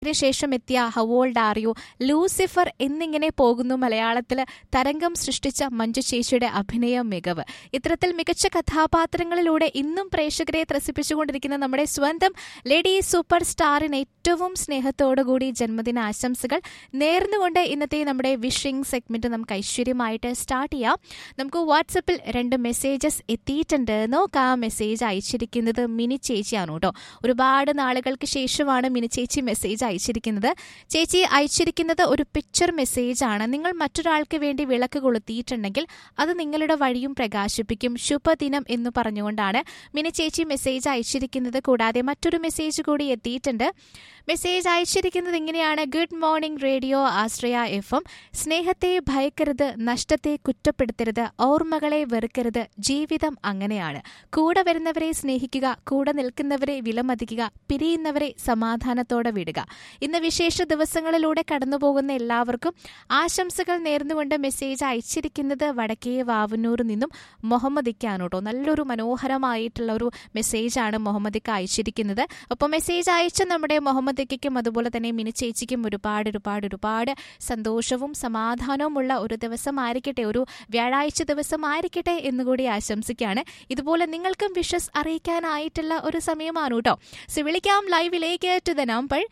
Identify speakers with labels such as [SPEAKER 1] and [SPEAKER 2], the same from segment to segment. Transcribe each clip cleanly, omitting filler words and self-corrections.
[SPEAKER 1] ശേഷം എത്തിയ how old are you, Lucifer എന്നിങ്ങനെ പോകുന്നു മലയാളത്തിൽ തരംഗം സൃഷ്ടിച്ച മഞ്ജു ചേച്ചിയുടെ അഭിനയ മികവ്. ഇത്തരത്തിൽ മികച്ച കഥാപാത്രങ്ങളിലൂടെ ഇന്നും പ്രേക്ഷകരെ ത്രസിപ്പിച്ചുകൊണ്ടിരിക്കുന്ന നമ്മുടെ സ്വന്തം ലേഡി സൂപ്പർ സ്റ്റാറിന് ഏറ്റവും സ്നേഹത്തോടുകൂടി ജന്മദിന ആശംസകൾ നേർന്നുകൊണ്ട് ഇന്നത്തെ നമ്മുടെ വിഷിംഗ് സെഗ്മെന്റ് നമുക്ക് ഐശ്വര്യമായിട്ട് സ്റ്റാർട്ട് ചെയ്യാം. നമുക്ക് വാട്സപ്പിൽ 2 മെസ്സേജസ് എത്തിയിട്ടുണ്ട്. നോക്കാം. മെസ്സേജ് അയച്ചിരിക്കുന്നത് മിനി ചേച്ചിയാണ് കേട്ടോ. ഒരുപാട് നാളുകൾക്ക് ശേഷമാണ് മിനി ചേച്ചി മെസ്സേജ് അയച്ചിരിക്കുന്നത്. ചേച്ചി അയച്ചിരിക്കുന്നത് ഒരു പിക്ചർ മെസ്സേജ് ആണ്. നിങ്ങൾ മറ്റൊരാൾക്ക് വേണ്ടി വിളക്ക് കൊളുത്തിയിട്ടുണ്ടെങ്കിൽ അത് നിങ്ങളുടെ വഴിയും പ്രകാശിപ്പിക്കും, ശുഭദിനം എന്ന് പറഞ്ഞുകൊണ്ടാണ് മിനി ചേച്ചി മെസ്സേജ് അയച്ചിരിക്കുന്നത്. കൂടാതെ മറ്റൊരു മെസ്സേജ് കൂടി എത്തിയിട്ടുണ്ട്. മെസ്സേജ് അയച്ചിരിക്കുന്നത് ഇങ്ങനെയാണ്: ഗുഡ് മോർണിംഗ് റേഡിയോ ആശ്രയ FM. സ്നേഹത്തെ ഭയക്കരുത്, നഷ്ടത്തെ കുറ്റപ്പെടുത്തരുത്, ഓർമ്മകളെ വെറുക്കരുത്, ജീവിതം അങ്ങനെയാണ്. കൂടെ വരുന്നവരെ സ്നേഹിക്കുക, കൂടെ നിൽക്കുന്നവരെ വിലമതിക്കുക, പിരിയുന്നവരെ സമാധാനത്തോടെ വിടുക. ഇന്ന് വിശേഷ ദിവസങ്ങളിലൂടെ കടന്നുപോകുന്ന എല്ലാവർക്കും ആശംസകൾ നേർന്നുകൊണ്ട് മെസ്സേജ് അയച്ചിരിക്കുന്നത് വടക്കേ വാവന്നൂരിൽ നിന്നും മുഹമ്മദിക്കാണ് കേട്ടോ. നല്ലൊരു മനോഹരമായിട്ടുള്ള ഒരു മെസ്സേജാണ് മുഹമ്മദിക്ക അയച്ചിരിക്കുന്നത്. അപ്പോൾ മെസ്സേജ് അയച്ച നമ്മുടെ മുഹമ്മദിക്കും അതുപോലെ തന്നെ മിനി ചേച്ചിക്കും ഒരുപാട് സന്തോഷവും സമാധാനവുമുള്ള ഒരു ദിവസമായിരിക്കട്ടെ, ഒരു വ്യാഴാഴ്ച ദിവസമായിരിക്കട്ടെ എന്നുകൂടി ആശംസിക്കുകയാണ്. ഇതുപോലെ നിങ്ങൾക്കും വിഷസ് അറിയിക്കാനായിട്ടുള്ള ഒരു സമയമാണ് കേട്ടോ. സോ വിളിക്കാം ലൈവിലേക്ക് ടു ദ നമ്പർ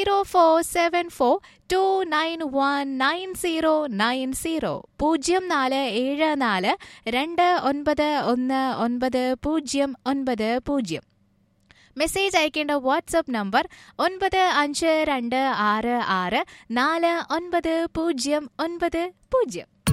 [SPEAKER 1] 0474291990 0474291990. മെസ്സേജ് അയക്കേണ്ട വാട്സ്ആപ്പ് നമ്പർ 9526649090.